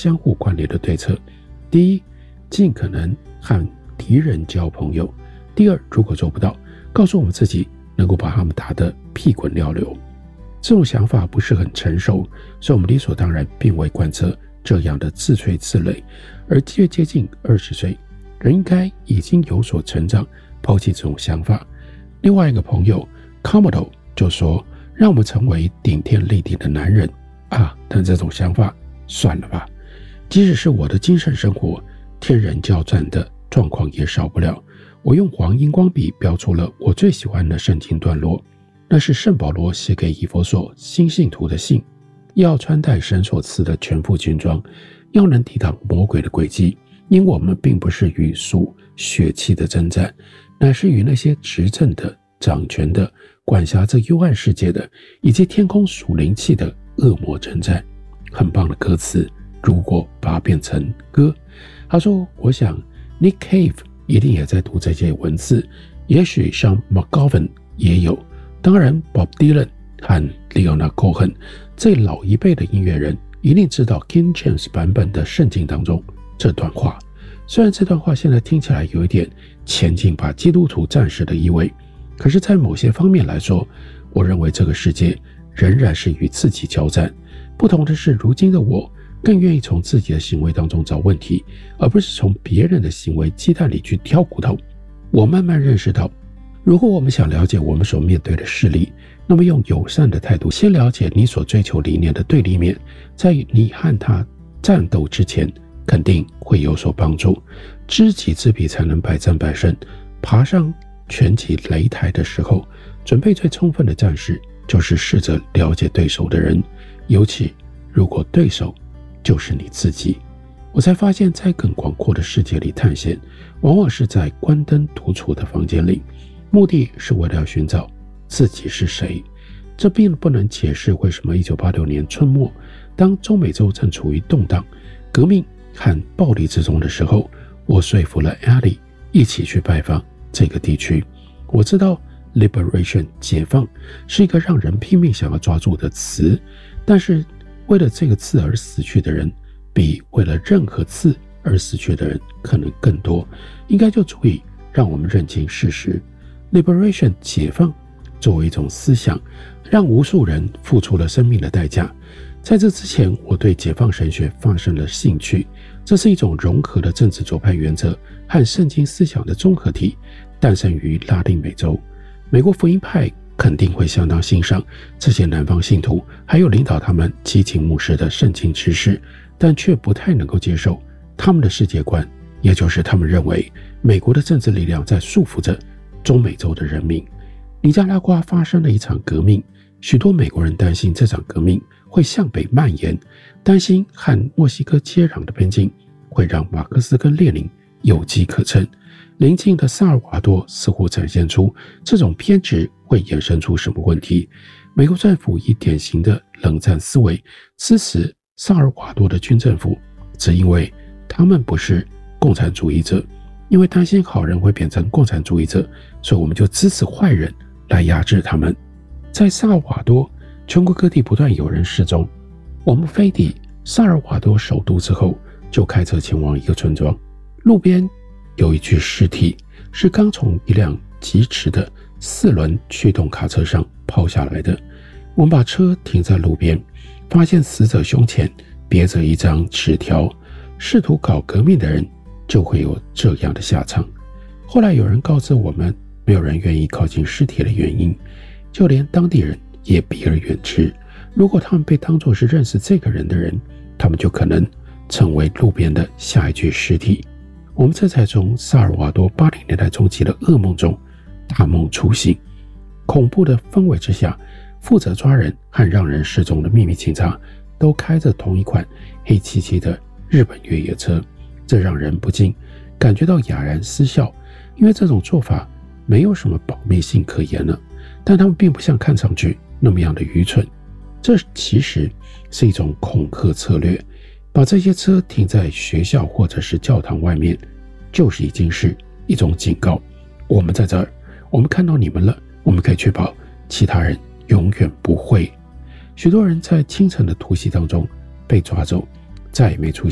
相互关联的对策。第一，尽可能和敌人交朋友；第二，如果做不到，告诉我们自己能够把他们打得屁滚尿流。这种想法不是很成熟，所以我们理所当然并未贯彻这样的自吹自擂。而越接近20岁，人应该已经有所成长，抛弃这种想法。另外一个朋友 Comodo 就说，让我们成为顶天立地的男人啊！但这种想法算了吧，即使是我的精神生活天人交战的状况也少不了。我用黄荧光笔标出了我最喜欢的圣经段落，那是圣保罗写给以弗所新信徒的信，要穿戴神所赐的全副军装，要能抵挡魔鬼的诡计，因我们并不是与属血气的征战，乃是与那些执政的、掌权的、管辖这幽暗世界的，以及天空属灵气的恶魔征战。很棒的歌词，如果把它变成歌。他说，我想 Nick Cave 一定也在读这些文字，也许像 McGovern 也有，当然 Bob Dylan 和 Leonard Cohen 这老一辈的音乐人一定知道 King James 版本的圣经当中这段话。虽然这段话现在听起来有一点前进把基督徒战士的意味，可是在某些方面来说，我认为这个世界仍然是与自己交战。不同的是，如今的我更愿意从自己的行为当中找问题，而不是从别人的行为鸡蛋里去挑骨头。我慢慢认识到，如果我们想了解我们所面对的势力，那么用友善的态度先了解你所追求理念的对立面，在你和他战斗之前肯定会有所帮助。知己知彼才能百战百胜。爬上拳击擂台的时候，准备最充分的战士就是试着了解对手的人，尤其如果对手就是你自己。我才发现，在更广阔的世界里探险，往往是在关灯独处的房间里，目的是为了要寻找自己是谁。这并不能解释为什么1986年春末，当中美洲正处于动荡、革命和暴力之中的时候，我说服了 Ellie 一起去拜访这个地区。我知道 liberation 解放是一个让人拼命想要抓住的词，但是为了这个字而死去的人比为了任何字而死去的人可能更多，应该就足以让我们认清事实。 liberation 解放作为一种思想，让无数人付出了生命的代价。在这之前，我对解放神学发生了兴趣，这是一种融合的政治左派原则和圣经思想的综合体，诞生于拉丁美洲。美国福音派肯定会相当欣赏这些南方信徒，还有领导他们激情牧师的圣经知识，但却不太能够接受他们的世界观，也就是他们认为美国的政治力量在束缚着中美洲的人民。尼加拉瓜发生了一场革命，许多美国人担心这场革命会向北蔓延，担心和墨西哥接壤的边境会让马克思跟列宁有机可乘。邻近的萨尔瓦多似乎展现出这种偏执会衍生出什么问题。美国政府以典型的冷战思维支持萨尔瓦多的军政府，只因为他们不是共产主义者。因为担心好人会变成共产主义者，所以我们就支持坏人来压制他们。在萨尔瓦多，全国各地不断有人失踪。我们飞抵萨尔瓦多首都之后，就开车前往一个村庄，路边有一具尸体，是刚从一辆疾驰的4轮驱动卡车上抛下来的。我们把车停在路边，发现死者胸前别着一张纸条，试图搞革命的人就会有这样的下场。后来有人告知我们，没有人愿意靠近尸体的原因，就连当地人也避而远之。如果他们被当作是认识这个人的人，他们就可能成为路边的下一具尸体。我们这才从萨尔瓦多80年代中期的噩梦中大梦初醒。恐怖的氛围之下，负责抓人和让人失踪的秘密警察都开着同一款黑漆漆的日本越野车，这让人不禁感觉到哑然失笑，因为这种做法没有什么保密性可言了，但他们并不像看上去那么样的愚蠢。这其实是一种恐吓策略，把这些车停在学校或者是教堂外面，就是已经是一种警告。我们在这儿，我们看到你们了，我们可以确保其他人永远不会。许多人在清晨的突袭当中被抓走，再也没出现